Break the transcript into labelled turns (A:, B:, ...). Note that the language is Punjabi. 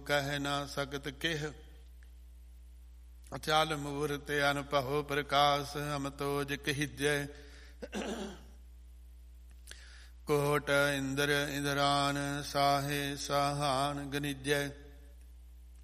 A: ਕਹਿ ਨਾ ਸਕਤ ਕਿਹ। ਅਚਲ ਮੂਰਤ ਅਨਭਉ ਪ੍ਰਕਾਸ਼ ਹਮ ਤੋਜ ਕਹੀਜੈ। ਕੋਟ ਇੰਦਰ ਇੰਦਰਾਨ ਸਾਹੇ ਸਾਹਾਨ ਗਨਿਜੈ।